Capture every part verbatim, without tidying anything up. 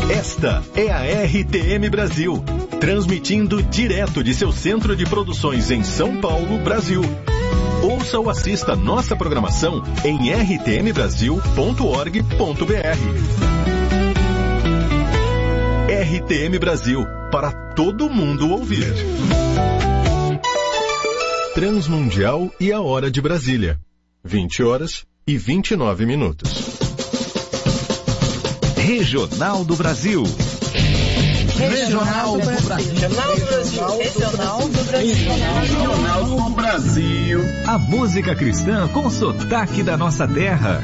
Esta é a R T M Brasil, transmitindo direto de seu centro de produções em São Paulo, Brasil. Ouça ou assista nossa programação em r t m brasil ponto org ponto b r. R T M Brasil, para todo mundo ouvir. Transmundial e a hora de Brasília. vinte horas e vinte e nove minutos. Regional do Brasil. Regional do Brasil. Regional do Brasil. Regional do Brasil. Regional do Brasil. A música cristã com sotaque da nossa terra.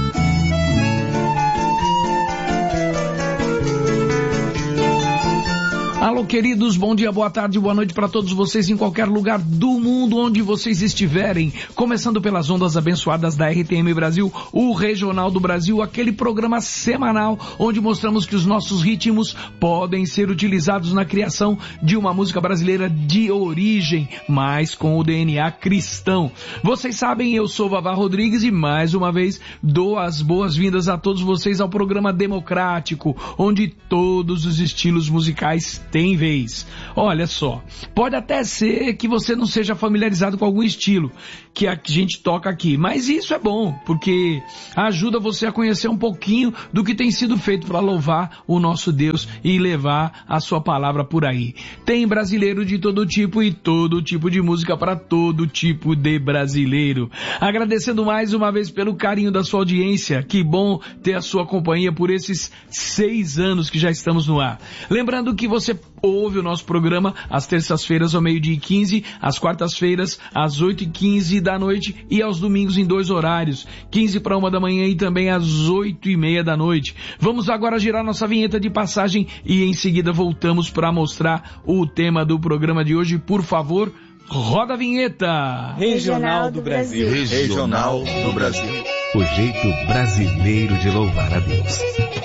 Alô, queridos, bom dia, boa tarde, boa noite para todos vocês em qualquer lugar do mundo onde vocês estiverem. Começando pelas ondas abençoadas da R T M Brasil, o Regional do Brasil, aquele programa semanal onde mostramos que os nossos ritmos podem ser utilizados na criação de uma música brasileira de origem, mas com o D N A cristão. Vocês sabem, eu sou Vavá Rodrigues e mais uma vez dou as boas-vindas a todos vocês ao programa democrático, onde todos os estilos musicais tem vez. Olha só, pode até ser que você não seja familiarizado com algum estilo que a gente toca aqui, mas isso é bom, porque ajuda você a conhecer um pouquinho do que tem sido feito para louvar o nosso Deus e levar a sua palavra por aí. Tem brasileiro de todo tipo e todo tipo de música para todo tipo de brasileiro. Agradecendo mais uma vez pelo carinho da sua audiência, que bom ter a sua companhia por esses seis anos que já estamos no ar. Lembrando que você ouve o nosso programa às terças-feiras ao meio-dia e quinze, às quartas-feiras às oito e quinze da noite e aos domingos em dois horários, quinze para uma da manhã e também às oito e meia da noite. Vamos agora girar nossa vinheta de passagem e em seguida voltamos para mostrar o tema do programa de hoje. Por favor, roda a vinheta! Regional do Brasil. Regional do Brasil. O jeito brasileiro de louvar a Deus.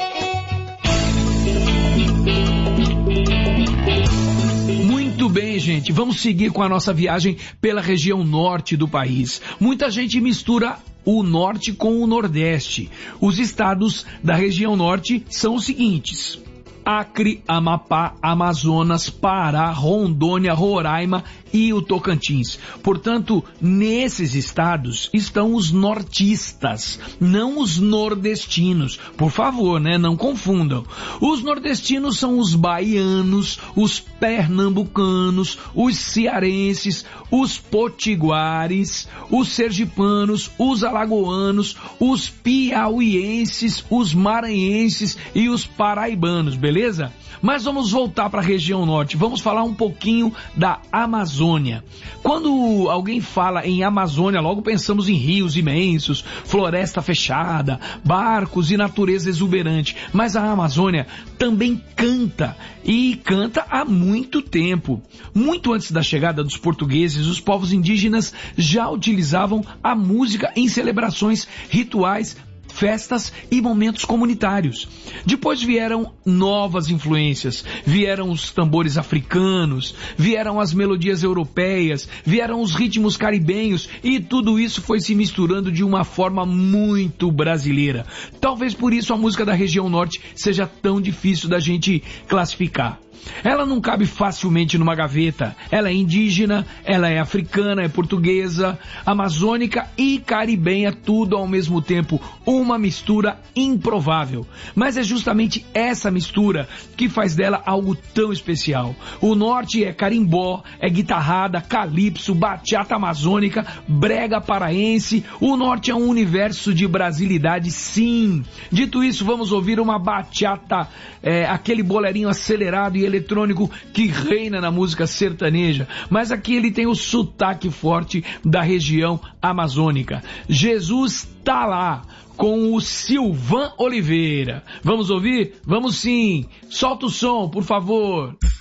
Muito bem, gente, vamos seguir com a nossa viagem pela região norte do país. Muita gente mistura o norte com o nordeste. Os estados da região norte são os seguintes: Acre, Amapá, Amazonas, Pará, Rondônia, Roraima e o Tocantins. Portanto, nesses estados estão os nortistas, não os nordestinos. Por favor, né? Não confundam. Os nordestinos são os baianos, os pernambucanos, os cearenses, os potiguares, os sergipanos, os alagoanos, os piauienses, os maranhenses e os paraibanos, beleza? Beleza? Mas vamos voltar para a região norte. Vamos falar um pouquinho da Amazônia. Quando alguém fala em Amazônia, logo pensamos em rios imensos, floresta fechada, barcos e natureza exuberante. Mas a Amazônia também canta, e canta há muito tempo. Muito antes da chegada dos portugueses, os povos indígenas já utilizavam a música em celebrações rituais, festas e momentos comunitários. Depois vieram novas influências, vieram os tambores africanos, vieram as melodias europeias, vieram os ritmos caribenhos e tudo isso foi se misturando de uma forma muito brasileira. Talvez por isso a música da região norte seja tão difícil da gente classificar. Ela não cabe facilmente numa gaveta. Ela é indígena, ela é africana, é portuguesa, amazônica e caribenha, tudo ao mesmo tempo. Uma mistura improvável. Mas é justamente essa mistura que faz dela algo tão especial. O norte é carimbó, é guitarrada, calypso, bachata amazônica, brega paraense. O norte é um universo de brasilidade, sim. Dito isso, vamos ouvir uma bachata, é, aquele bolerinho acelerado e eletrônico que reina na música sertaneja, mas aqui ele tem o sotaque forte da região amazônica. Jesus tá lá, com o Silvan Oliveira. Vamos ouvir? Vamos sim. Solta o som, por favor.